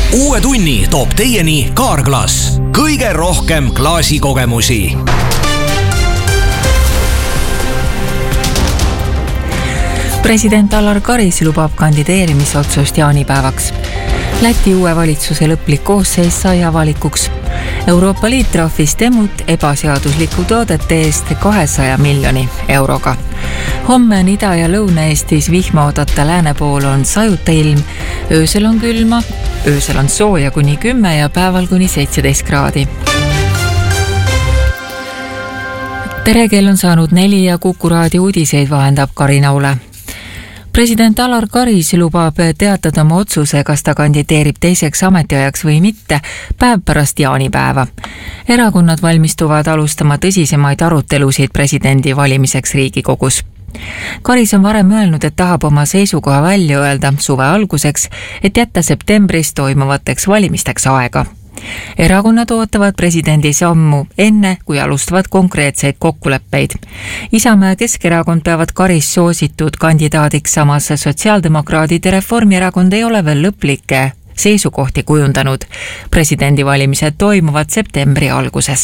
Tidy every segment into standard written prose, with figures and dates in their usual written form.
Uue tunni toob teieni Carglass. Kõige rohkem klaasikogemusi. President Alar Karis lubab kandideerimisotsust jaanipäevaks. Läti uue valitsuse lõplik koosseis sai avalikuks. Euroopa Liit trahvis Temut ebaseadusliku toodete eest 200 miljoni euroga. Homme on Ida- ja Lõuna-Eestis vihma oodata, lääne pool on sajuta ilm, öösel on külma, öösel on sooja kuni 10 ja päeval kuni 17 kraadi. Perekell on saanud 4 ja Kuku raadio uudiseid vahendab Karina Ule. President Alar Karis lubab teatada oma otsuse, kas ta kandideerib teiseks ametiajaks või mitte, päev pärast jaanipäeva. Erakonnad valmistuvad alustama tõsisemaid arutelusid presidendi valimiseks Riigikogus. Karis on varem öelnud, et tahab oma seisukoha välja öelda suve alguseks, et jätta septembris toimuvateks valimisteks aega. Erakonnad ootavad presidendi sammu enne, kui alustavad konkreetseid kokkuleppeid. Isamaa ja Keskerakond peavad Karis soositud kandidaadiks, samas sotsiaaldemokraadid ja Reformierakond ei ole veel lõplikke seisukohti kujundanud. Presidendivalimised toimuvad septembri alguses.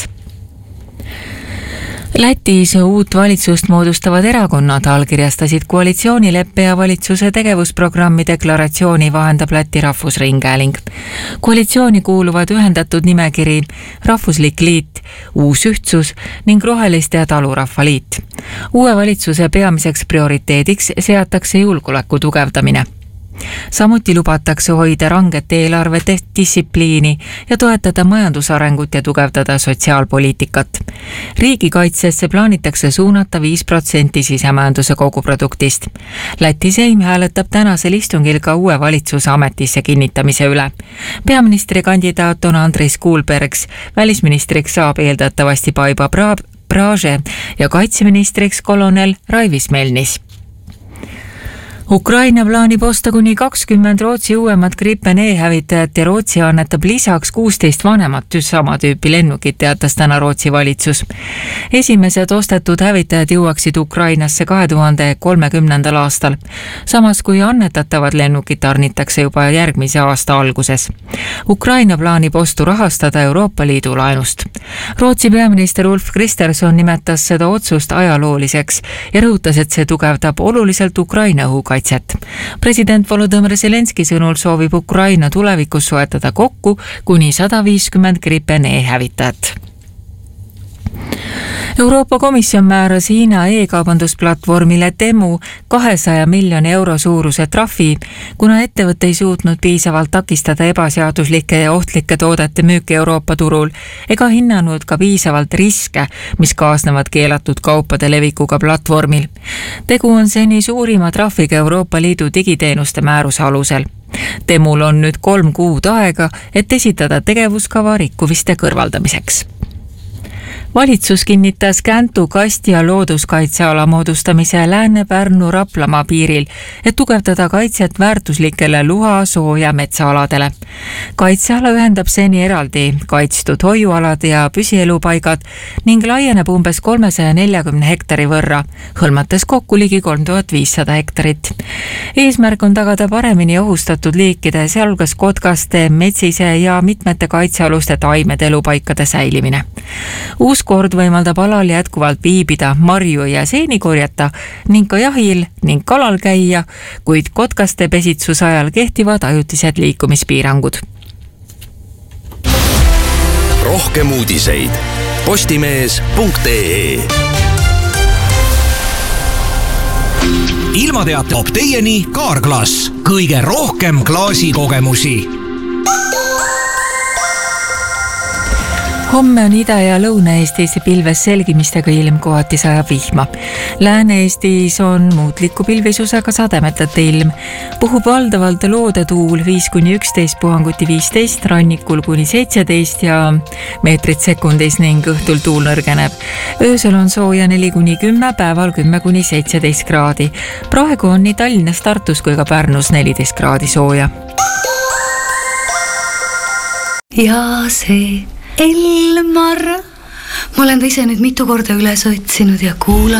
Lätis uut valitsust moodustavad erakonnad allkirjastasid koalitsioonileppe ja valitsuse tegevusprogrammi deklaratsiooni, vahendab Läti Rahvusringhääling. Koalitsiooni kuuluvad ühendatud nimekiri, Rahvuslik liit, Uus ühtsus ning Roheliste ja Talurahva liit. Uue valitsuse peamiseks prioriteediks seatakse julgeoleku tugevdamine. Samuti lubatakse hoida ranget eelarvedistsipliini ja toetada majandusarengut ja tugevdada sotsiaalpoliitikat. Riigikaitsesse plaanitakse suunata 5% sisemajanduse koguproduktist. Läti Seim hääletab tänasel istungil ka uue valitsuse ametisse kinnitamise üle. Peaministrikandidaat on Andris Kuulbergs, välisministriks saab eeldatavasti Paiba Brage ja kaitseministriks kolonel Raivis Melnis. Ukraina plaanib osta kuni 20 Rootsi uuemat Gripen E-hävitajat ja Rootsi annetab lisaks 16 vanemat sama tüüpi lennukit, teatas täna Rootsi valitsus. Esimesed ostetud hävitajad jõuaksid Ukrainasse 2030. aastal, samas kui annetatavad lennukid tarnitakse juba järgmise aasta alguses. Ukraina plaanib ostu rahastada Euroopa Liidu laenust. Rootsi peaminister Ulf Kristersson nimetas seda otsust ajalooliseks ja rõhutas, et see tugevdab oluliselt Ukraina õhukaitset. President Volodõmõr Zelenski sõnul soovib Ukraina tulevikus soetada kokku kuni 150 Gripen E-hävitajat. Euroopa Komisjon määras Hiina e-kaubandusplatvormile Temu 200 miljoni euro suuruse trahvi, kuna ettevõte ei suutnud piisavalt takistada ebaseaduslike ja ohtlike toodete müüki Euroopa turul ega hinnanud ka piisavalt riske, mis kaasnevad keelatud kaupade levikuga platvormil. Tegu on seni suurima trahviga Euroopa Liidu digiteenuste määruse alusel. Temul on nüüd 3 kuud aega, et esitada tegevuskava rikkuviste kõrvaldamiseks. Valitsus kinnitas Käntu kasti- ja looduskaitseala moodustamise Lääne-Pärnu-Raplamaa piiril, et tugevdada kaitset väärtuslikele luha-, soo- ja metsaaladele. Kaitseala ühendab seni eraldi kaitstud hoiualad ja püsielupaigad ning laieneb umbes 340 hektari võrra, hõlmates kokku ligi 3500 hektarit. Eesmärk on tagada paremini ohustatud liikide, sealhulgas kotkaste, metsise ja mitmete kaitsealuste taimede elupaikade säilimine. Uus kord võimaldab alal jätkuvalt viibida, marju ja seeni korjata ning ka jahil ning kalal käia, kuid kotkaste pesitsuse ajal kehtivad ajutised liikumispiirangud. Rohkem uudiseid postimees.ee. Ilmateate toob teieni Carglass. Kõige rohkem klaasikogemusi. Homme on Ida- ja Lõuna-Eestis pilves selgimistega ilm, kohati sajab vihma. Lääne-Eestis on muutliku pilvisusega sademetete ilm. Puhub valdavalt loodetuul 5-11, puhanguti 15, rannikul kuni 17 ja meetrit sekundis ning õhtul tuul nõrgeneb. Öösel on sooja 4-10, päeval 10-17 kraadi. Praegu on nii Tallinnas, Tartus kui ka Pärnus 14 kraadi sooja. Ja see Elmar, ma olen ta ise nüüd mitu korda üles otsinud ja kuulanud.